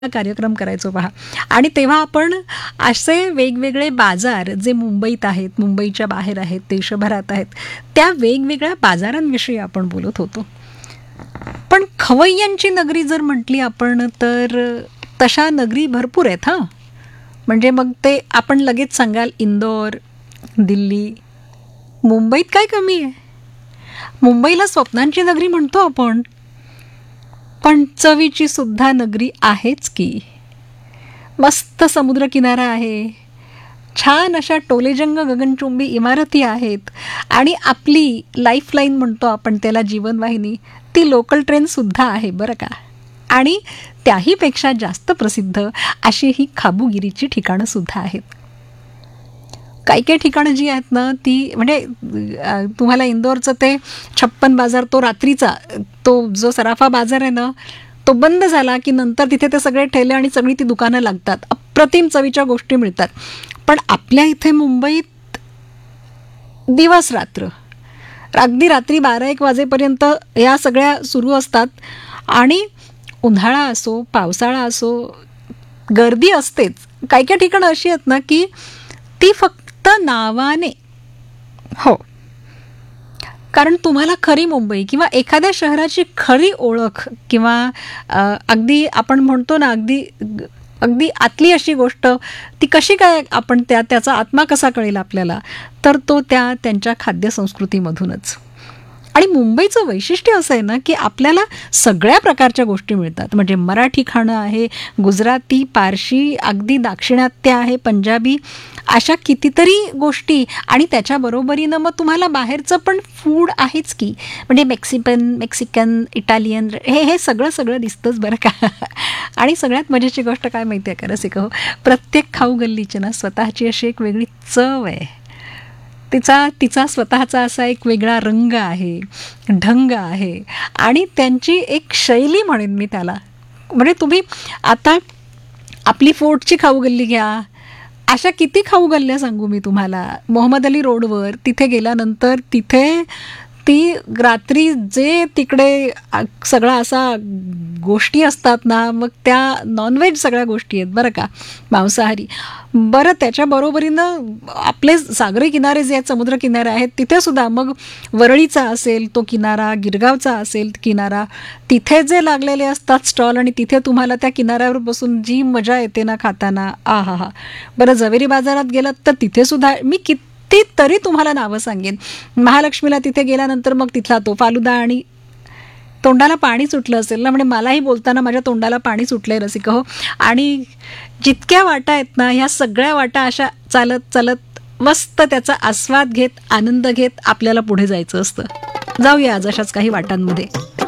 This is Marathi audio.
कार्यक्रम करायचो पहा. आणि तेव्हा आपण असे वेगवेगळे बाजार जे मुंबईत आहेत, मुंबईच्या बाहेर आहेत, देशभरात आहेत, त्या वेगवेगळ्या बाजारांविषयी आपण बोलत होतो. पण खवय्यांची नगरी जर म्हटली आपण तर तशा नगरी भरपूर आहेत. हां, म्हणजे मग ते आपण लगेच सांगाल इंदोर, दिल्ली. मुंबईत काय कमी आहे? मुंबईला स्वप्नांची नगरी म्हणतो आपण, पण चवीची सुद्धा नगरी आहेच की. मस्त समुद्रकिनारा आहे, छान अशा टोलेजंग गगनचुंबी इमारती आहेत आणि आपली लाईफलाईन म्हणतो आपण त्याला, जीवनवाहिनी, ती लोकल ट्रेनसुद्धा आहे बरं का. आणि त्याहीपेक्षा जास्त प्रसिद्ध अशी ही खाबुगिरीची ठिकाणंसुद्धा आहेत. काही काही ठिकाणं जी आहेत ना ती म्हणजे तुम्हाला इंदोरचं ते 56 बाजार, तो रात्रीचा तो जो सराफा बाजार आहे ना, तो बंद झाला की नंतर तिथे ते सगळे ठेले आणि सगळी ती दुकानं लागतात, अप्रतिम चवीच्या गोष्टी मिळतात. पण आपल्या इथे मुंबईत दिवस रात्र, अगदी रात्री 12-1 वाजेपर्यंत या सगळ्या सुरू असतात. आणि उन्हाळा असो पावसाळा असो गर्दी असतेच. काही काही ठिकाणं अशी आहेत ना की ती फक्त नावाने, हो, कारण तुम्हाला खरी मुंबई किंवा एखाद्या शहराची खरी ओळख किंवा अगदी आपण म्हणतो ना अगदी अगदी आतली अशी गोष्ट ती कशी काय आपण त्याचा आत्मा कसा कळेल आपल्याला, तर तो त्यांच्या खाद्यसंस्कृतीमधूनच. आणि मुंबईचं वैशिष्ट्य असं आहे ना की आपल्याला सगळ्या प्रकारच्या गोष्टी मिळतात. म्हणजे मराठी खाणं आहे, गुजराती, पारशी, अगदी दाक्षिणात्य आहे, पंजाबी, अशा कितीतरी गोष्टी. आणि त्याच्या बरोबरीनं मग तुम्हाला बाहेरचं पण फूड आहेच की. म्हणजे मेक्सिकन, इटालियन, हे सगळं दिसतंच बरं का. आणि सगळ्यात मजेची गोष्ट काय माहिती आहे का रसिका हो, प्रत्येक खाऊ गल्लीची ना स्वतःची अशी एक वेगळी चव आहे. तिचा स्वतःचा असा एक वेगळा रंग आहे, ढंग आहे आणि त्यांची एक शैली म्हणेन मी त्याला. म्हणजे तुम्ही आता आपली फोर्टची खाऊ गल्ली घ्या, अशा किती खाऊ गल्ल्या सांगू मी तुम्हाला. मोहम्मद अली रोडवर तिथे गेल्यानंतर तिथे ती रात्री जे तिकडे सगळा असा गोष्टी असतात ना, मग त्या नॉनव्हेज सगळ्या गोष्टी आहेत बरं का, मांसाहारी. बरं, त्याच्या बरोबरीनं आपले सागरी किनारे जे आहेत, समुद्र किनारे आहेत, तिथे सुद्धा मग वरळीचा असेल तो किनारा, गिरगावचा असेल किनारा, तिथे जे लागलेले असतात स्टॉल आणि तिथे तुम्हाला त्या किनाऱ्यावर बसून जी मजा येते ना खाताना, हा. बरं, जवेरी बाजारात गेलात तर तिथे सुद्धा मी ती तरी तुम्हाला नावं सांगेन. महालक्ष्मीला तिथे गेल्यानंतर मग तिथला तो फालुदा, आणि तोंडाला पाणी सुटलं असेल ना, म्हणजे मलाही बोलताना माझ्या तोंडाला पाणी सुटलंय रसिका हो. आणि जितक्या वाटा आहेत ना, ह्या सगळ्या वाटा अशा चालत चालत मस्त त्याचा आस्वाद घेत, आनंद घेत आपल्याला पुढे जायचं असतं. जाऊया आज अशाच काही वाटांमध्ये.